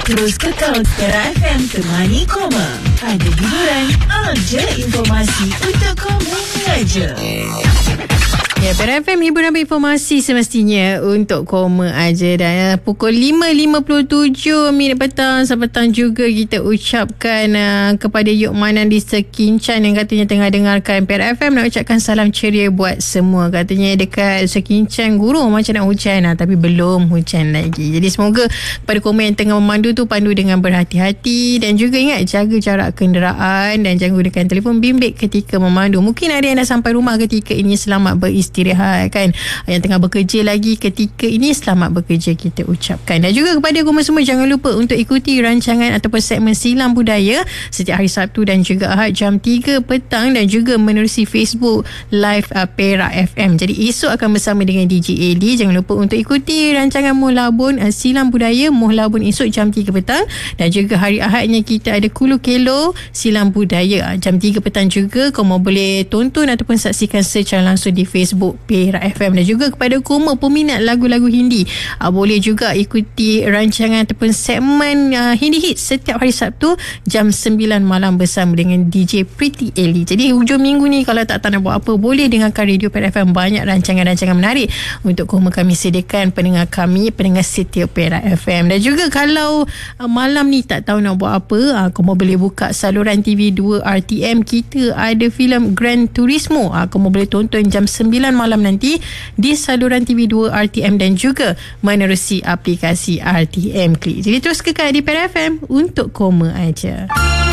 Terus kekal Pera FM temani koma. Ada hiburan, ada informasi untuk koma aja. Ya, Pera FM hiburan informasi semestinya untuk koma aja. Dan pukul 5.57 petang. Selamat petang juga kita ucapkan kepada Yukmanan di Sekinchan yang katanya tengah dengarkan Pera FM. Nak ucapkan salam ceria buat semua. Katanya dekat Sekinchan gurung macam nak hujan tapi belum hujan lagi. Jadi semoga pada koma yang tengah memandu tu pandu dengan berhati-hati. Dan juga ingat jaga jarak kenderaan dan jangan gunakan telefon bimbit ketika memandu. Mungkin ada yang dah sampai rumah ketika ini, selamat beristirahat kan. Yang tengah bekerja lagi ketika ini, selamat bekerja kita ucapkan. Dan juga kepada kamu semua, jangan lupa untuk ikuti rancangan ataupun segmen Silam Budaya setiap hari Sabtu dan juga Ahad jam 3 petang dan juga menerusi Facebook Live Pera FM. Jadi esok akan bersama dengan DJ Ali. Jangan lupa untuk ikuti rancangan Muhlabun Silam Budaya Muhlabun esok jam 3 petang dan juga hari Ahadnya kita ada Kulu Kelo Silam Budaya jam 3 petang juga. Kamu boleh tonton ataupun saksikan secara langsung di Facebook Pera FM. Dan juga kepada kamu peminat lagu-lagu Hindi, boleh juga ikuti rancangan ataupun segmen Hindi Hits setiap hari Sabtu jam 9 malam bersama dengan DJ Pretty Ellie. Jadi hujung minggu ni kalau tak tahu nak buat apa, boleh dengarkan Radio Pera FM. Banyak rancangan-rancangan menarik untuk kamu kami sediakan pendengar kami, pendengar setia Pera FM. Dan juga kalau malam ni tak tahu nak buat apa, kamu boleh buka saluran TV2 RTM. Kita ada filem Gran Turismo, kamu boleh tonton jam 9 malam nanti di saluran TV2 RTM dan juga menerusi aplikasi RTM Klik. Jadi terus kekal di Pera FM untuk koma aja.